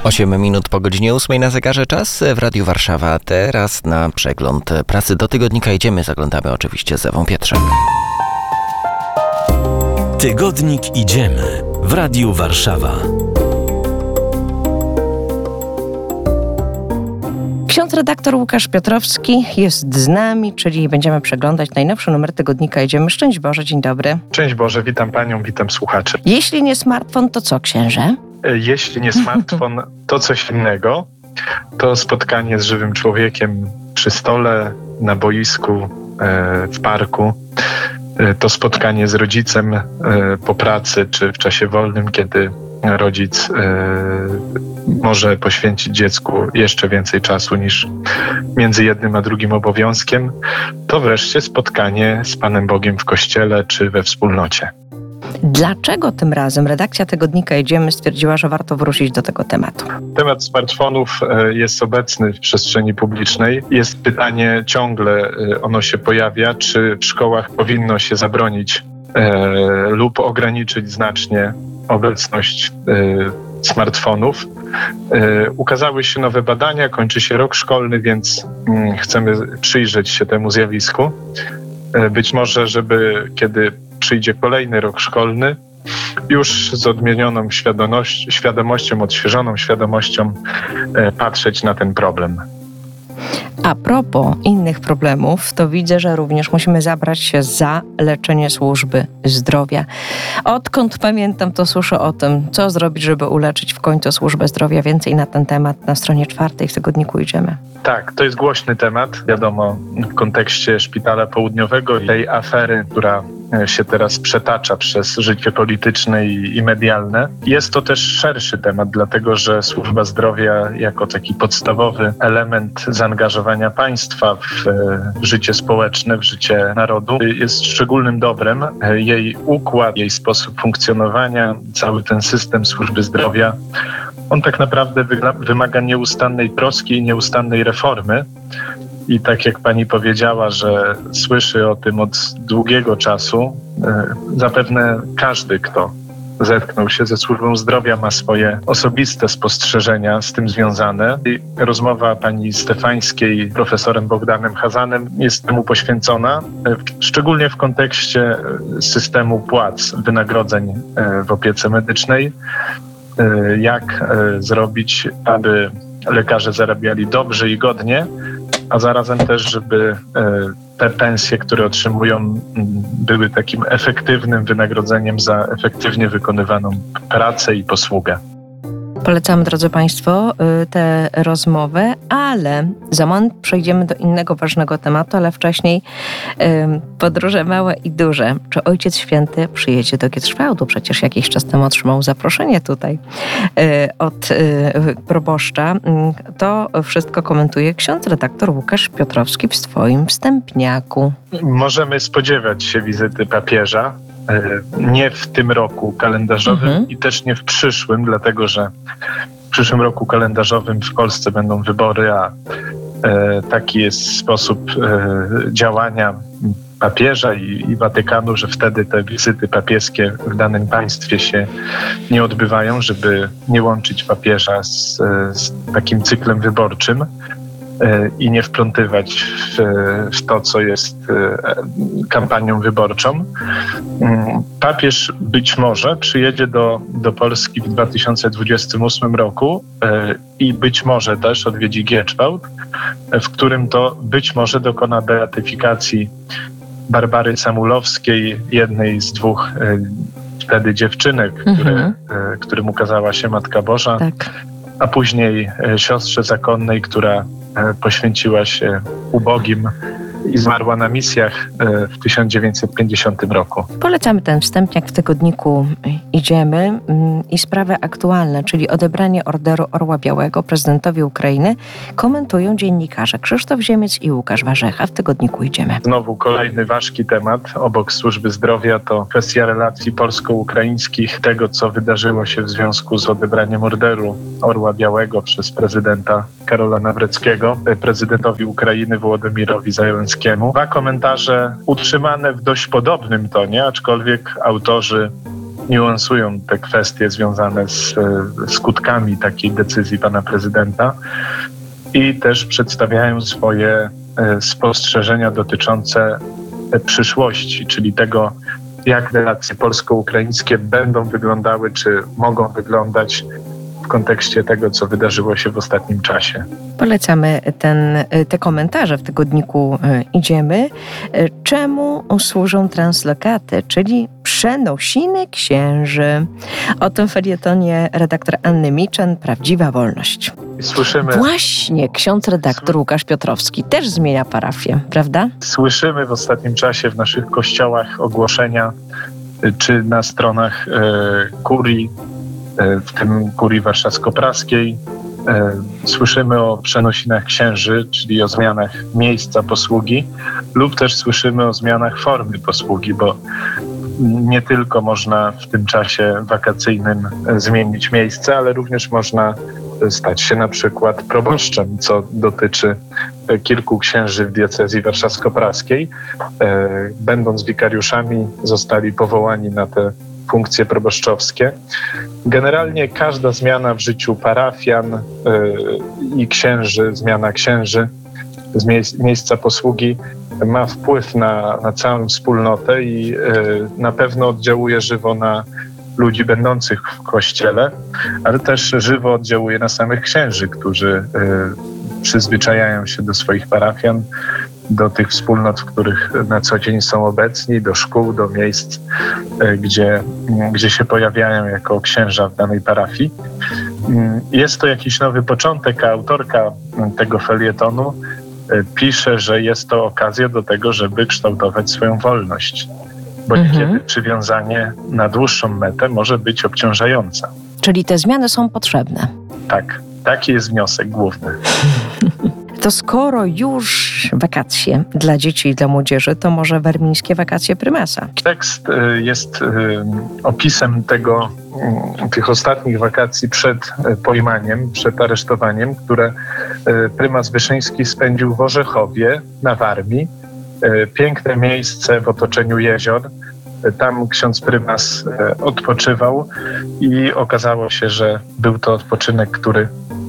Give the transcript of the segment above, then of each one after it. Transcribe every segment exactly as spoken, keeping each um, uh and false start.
osiem minut po godzinie ósmej na zegarze, czas w Radiu Warszawa. Teraz na przegląd prasy do tygodnika idziemy. Zaglądamy oczywiście z Ewą Pietrzak. Tygodnik Idziemy w Radiu Warszawa. Ksiądz redaktor Łukasz Piotrowski jest z nami, czyli będziemy przeglądać najnowszy numer tygodnika Idziemy. Szczęść Boże, dzień dobry. Szczęść Boże, witam Panią, witam słuchaczy. Jeśli nie smartfon, to co, księże? Jeśli nie smartfon, to coś innego. To spotkanie z żywym człowiekiem przy stole, na boisku, w parku. To spotkanie z rodzicem po pracy czy w czasie wolnym, kiedy rodzic może poświęcić dziecku jeszcze więcej czasu niż między jednym a drugim obowiązkiem. To wreszcie spotkanie z Panem Bogiem w kościele czy we wspólnocie. Dlaczego tym razem redakcja tygodnika Idziemy stwierdziła, że warto wrócić do tego tematu? Temat smartfonów jest obecny w przestrzeni publicznej. Jest pytanie, ciągle ono się pojawia, czy w szkołach powinno się zabronić e, lub ograniczyć znacznie obecność e, smartfonów. E, ukazały się nowe badania, kończy się rok szkolny, więc mm, chcemy przyjrzeć się temu zjawisku. E, być może, żeby kiedy przyjdzie kolejny rok szkolny, już z odmienioną świadomość, świadomością, odświeżoną świadomością e, patrzeć na ten problem. A propos innych problemów, to widzę, że również musimy zabrać się za leczenie służby zdrowia. Odkąd pamiętam, to słyszę o tym, co zrobić, żeby uleczyć w końcu służbę zdrowia. Więcej na ten temat na stronie czwartej w tygodniku Idziemy. Tak, to jest głośny temat, wiadomo, w kontekście Szpitala Południowego i tej afery, która się teraz przetacza przez życie polityczne i, i medialne. Jest to też szerszy temat, dlatego że służba zdrowia jako taki podstawowy element zaangażowania państwa w, w życie społeczne, w życie narodu jest szczególnym dobrem. Jej układ, jej sposób funkcjonowania, cały ten system służby zdrowia, on tak naprawdę wymaga nieustannej troski i nieustannej reformy. I tak jak pani powiedziała, że słyszy o tym od długiego czasu, zapewne każdy, kto zetknął się ze służbą zdrowia, ma swoje osobiste spostrzeżenia z tym związane. I rozmowa pani Stefańskiej z profesorem Bogdanem Hazanem jest temu poświęcona, szczególnie w kontekście systemu płac, wynagrodzeń w opiece medycznej. Jak zrobić, aby lekarze zarabiali dobrze i godnie, a zarazem też, żeby te pensje, które otrzymują, były takim efektywnym wynagrodzeniem za efektywnie wykonywaną pracę i posługę. Polecamy, drodzy Państwo, tę rozmowę, ale za moment przejdziemy do innego ważnego tematu, ale wcześniej podróże małe i duże. Czy Ojciec Święty przyjedzie do Gietrzwałdu? Przecież jakiś czas temu otrzymał zaproszenie tutaj od proboszcza. To wszystko komentuje ksiądz redaktor Łukasz Piotrowski w swoim wstępniaku. Możemy spodziewać się wizyty papieża. Nie w tym roku kalendarzowym mhm. i też nie w przyszłym, dlatego że w przyszłym roku kalendarzowym w Polsce będą wybory, a e, taki jest sposób e, działania papieża i, i Watykanu, że wtedy te wizyty papieskie w danym państwie się nie odbywają, żeby nie łączyć papieża z, z takim cyklem wyborczym i nie wplątywać w, w to, co jest kampanią wyborczą. Papież być może przyjedzie do, do Polski w dwa tysiące dwudziestym ósmym roku i być może też odwiedzi Gieczwałd, w którym to być może dokona beatyfikacji Barbary Samulowskiej, jednej z dwóch wtedy dziewczynek, mhm. które, którym ukazała się Matka Boża, tak. a później siostrze zakonnej, która poświęciła się ubogim i zmarła na misjach w tysiąc dziewięćset pięćdziesiątym roku. Polecamy ten wstępniak w tygodniku Idziemy i sprawy aktualne, czyli odebranie Orderu Orła Białego prezydentowi Ukrainy, komentują dziennikarze Krzysztof Ziemiec i Łukasz Warzecha w tygodniku Idziemy. Znowu kolejny ważki temat obok służby zdrowia to kwestia relacji polsko-ukraińskich, tego co wydarzyło się w związku z odebraniem Orderu Orła Białego przez prezydenta Karola Nawreckiego prezydentowi Ukrainy Wołodymyrowi Zełenskiemu. Dwa komentarze utrzymane w dość podobnym tonie, aczkolwiek autorzy niuansują te kwestie związane z skutkami takiej decyzji pana prezydenta i też przedstawiają swoje spostrzeżenia dotyczące przyszłości, czyli tego, jak relacje polsko-ukraińskie będą wyglądały, czy mogą wyglądać w kontekście tego, co wydarzyło się w ostatnim czasie. Polecamy ten, te komentarze w tygodniku Idziemy. Czemu służą translokaty, czyli przenosiny księży? O tym felietonie redaktor Anny Miczan, Prawdziwa Wolność. Słyszymy, Właśnie ksiądz redaktor Łukasz Piotrowski też zmienia parafię, prawda? Słyszymy w ostatnim czasie w naszych kościołach ogłoszenia, czy na stronach e, kurii, e, w tym kurii warszawsko-praskiej, e, słyszymy o przenosinach księży, czyli o zmianach miejsca posługi, lub też słyszymy o zmianach formy posługi, bo nie tylko można w tym czasie wakacyjnym zmienić miejsce, ale również można stać się na przykład proboszczem, co dotyczy kilku księży w diecezji warszawsko-praskiej. Będąc wikariuszami, zostali powołani na te funkcje proboszczowskie. Generalnie każda zmiana w życiu parafian i księży, zmiana księży z miejsc, miejsca posługi ma wpływ na, na całą wspólnotę i na pewno oddziałuje żywo na ludzi będących w kościele, ale też żywo oddziałuje na samych księży, którzy y, przyzwyczajają się do swoich parafian, do tych wspólnot, w których na co dzień są obecni, do szkół, do miejsc, y, gdzie, y, gdzie się pojawiają jako księża w danej parafii. Y, jest to jakiś nowy początek, a autorka tego felietonu y, pisze, że jest to okazja do tego, żeby kształtować swoją wolność. Bo niekiedy mhm. przywiązanie na dłuższą metę może być obciążające. Czyli te zmiany są potrzebne. Tak, taki jest wniosek główny. To skoro już wakacje dla dzieci i dla młodzieży, to może wermińskie wakacje prymasa. Tekst jest opisem tego, tych ostatnich wakacji przed pojmaniem, przed aresztowaniem, które prymas Wyszyński spędził w Orzechowie na Warmii. Piękne miejsce w otoczeniu jezior. Tam ksiądz prymas odpoczywał i okazało się, że był to odpoczynek, który,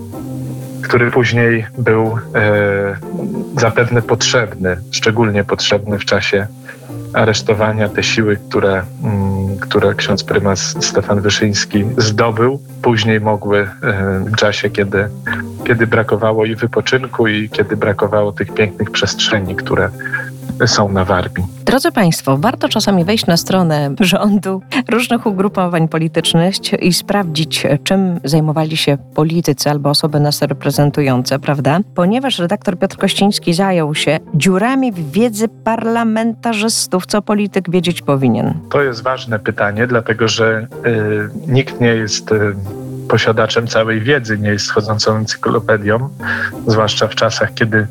który później był e, zapewne potrzebny, szczególnie potrzebny w czasie aresztowania. Te siły, które, m, które ksiądz prymas Stefan Wyszyński zdobył, później mogły e, w czasie, kiedy, kiedy brakowało i wypoczynku, i kiedy brakowało tych pięknych przestrzeni, które są na Warmii. Drodzy Państwo, warto czasami wejść na stronę rządu, różnych ugrupowań politycznych i sprawdzić, czym zajmowali się politycy albo osoby nas reprezentujące, prawda? Ponieważ redaktor Piotr Kościński zajął się dziurami w wiedzy parlamentarzystów, co polityk wiedzieć powinien. To jest ważne pytanie, dlatego że y, nikt nie jest y, posiadaczem całej wiedzy, nie jest chodzącą encyklopedią, zwłaszcza w czasach, kiedy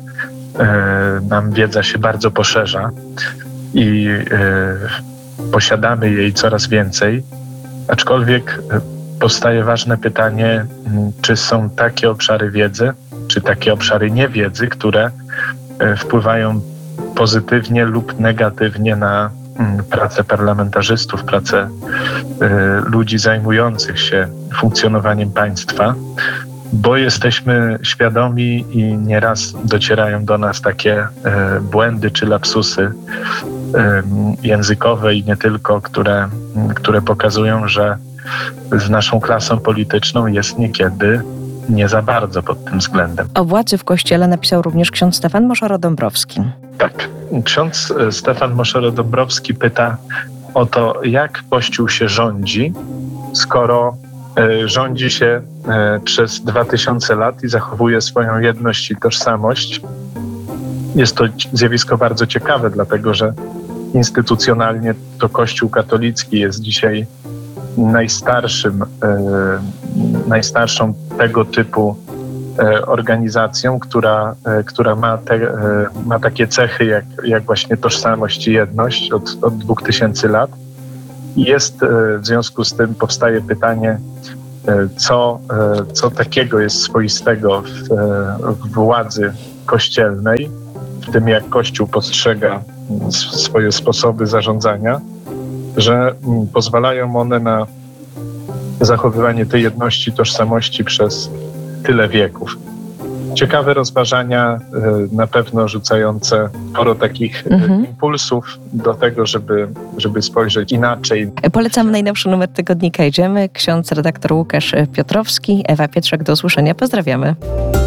nam wiedza się bardzo poszerza i y, posiadamy jej coraz więcej, aczkolwiek powstaje ważne pytanie, czy są takie obszary wiedzy, czy takie obszary niewiedzy, które y, wpływają pozytywnie lub negatywnie na y, pracę parlamentarzystów, pracę y, ludzi zajmujących się funkcjonowaniem państwa. Bo jesteśmy świadomi i nieraz docierają do nas takie e, błędy czy lapsusy e, językowe i nie tylko, które, które pokazują, że z naszą klasą polityczną jest niekiedy nie za bardzo pod tym względem. O władzy w Kościele napisał również ksiądz Stefan Moszoro-Dąbrowski. Tak. Ksiądz Stefan Moszoro-Dąbrowski pyta o to, jak Kościół się rządzi, skoro rządzi się przez dwa tysiące lat i zachowuje swoją jedność i tożsamość. Jest to zjawisko bardzo ciekawe, dlatego że instytucjonalnie to Kościół katolicki jest dzisiaj najstarszym, najstarszą tego typu organizacją, która, która ma, te, ma takie cechy jak, jak właśnie tożsamość i jedność od, od dwóch tysięcy lat. I jest w związku z tym powstaje pytanie, co, co takiego jest swoistego w, w władzy kościelnej, w tym jak Kościół postrzega swoje sposoby zarządzania, że mm, pozwalają one na zachowywanie tej jedności, tożsamości przez tyle wieków. Ciekawe rozważania, na pewno rzucające sporo takich Mhm. impulsów do tego, żeby, żeby spojrzeć inaczej. Polecam najnowszy numer tygodnika Idziemy. Ksiądz redaktor Łukasz Piotrowski, Ewa Pietrzak, do usłyszenia. Pozdrawiamy.